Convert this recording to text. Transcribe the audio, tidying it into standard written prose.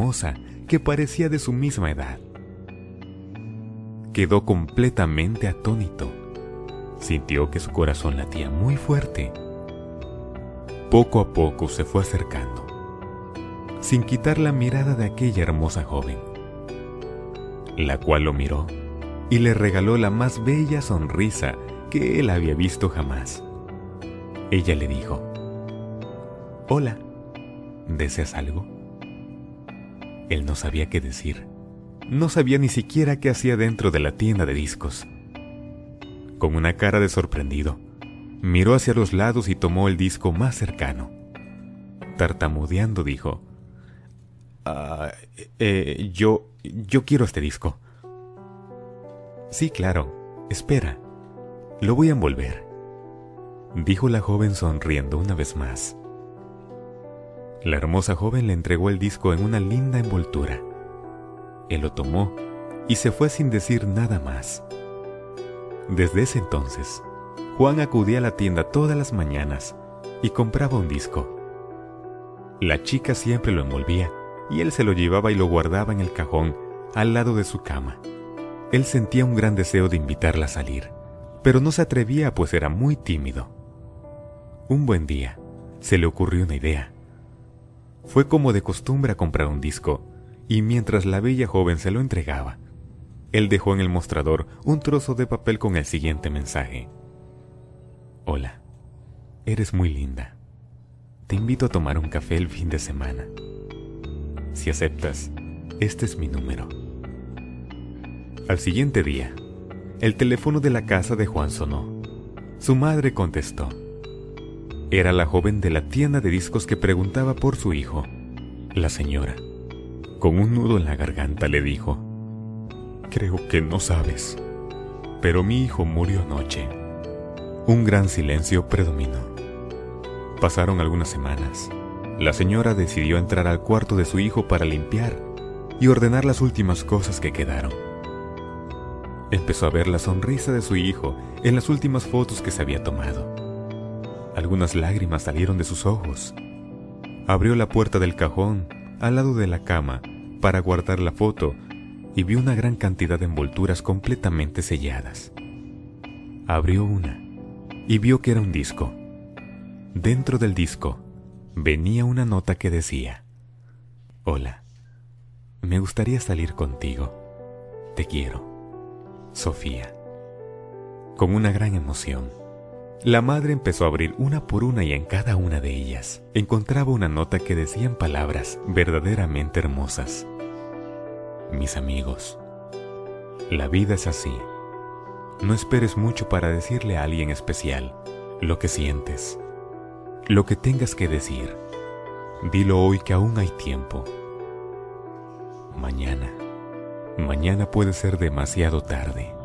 hermosa que parecía de su misma edad. Quedó completamente atónito. Sintió que su corazón latía muy fuerte. Poco a poco se fue acercando, sin quitar la mirada de aquella hermosa joven, la cual lo miró y le regaló la más bella sonrisa que él había visto jamás. Ella le dijo: «Hola, ¿deseas algo?». Él no sabía qué decir. No sabía ni siquiera qué hacía dentro de la tienda de discos. Con una cara de sorprendido, miró hacia los lados y tomó el disco más cercano. Tartamudeando dijo: yo quiero este disco». «Sí, claro, espera, lo voy a envolver», dijo la joven sonriendo una vez más. La hermosa joven le entregó el disco en una linda envoltura. Él lo tomó y se fue sin decir nada más. Desde ese entonces, Juan acudía a la tienda todas las mañanas y compraba un disco. La chica siempre lo envolvía y él se lo llevaba y lo guardaba en el cajón al lado de su cama. Él sentía un gran deseo de invitarla a salir, pero no se atrevía pues era muy tímido. Un buen día, se le ocurrió una idea. Fue como de costumbre a comprar un disco, y mientras la bella joven se lo entregaba, él dejó en el mostrador un trozo de papel con el siguiente mensaje: «Hola, eres muy linda. Te invito a tomar un café el fin de semana. Si aceptas, este es mi número». Al siguiente día, el teléfono de la casa de Juan sonó. Su madre contestó. Era la joven de la tienda de discos que preguntaba por su hijo. La señora, con un nudo en la garganta, le dijo: «Creo que no sabes, pero mi hijo murió anoche». Un gran silencio predominó. Pasaron algunas semanas. La señora decidió entrar al cuarto de su hijo para limpiar y ordenar las últimas cosas que quedaron. Empezó a ver la sonrisa de su hijo en las últimas fotos que se había tomado. Algunas lágrimas salieron de sus ojos. Abrió la puerta del cajón al lado de la cama para guardar la foto y vio una gran cantidad de envolturas completamente selladas. Abrió una y vio que era un disco. Dentro del disco venía una nota que decía: «Hola, me gustaría salir contigo. Te quiero. Sofía». Con una gran emoción, la madre empezó a abrir una por una y en cada una de ellas encontraba una nota que decía en palabras verdaderamente hermosas: «Mis amigos, la vida es así. No esperes mucho para decirle a alguien especial lo que sientes. Lo que tengas que decir, dilo hoy que aún hay tiempo. Mañana puede ser demasiado tarde».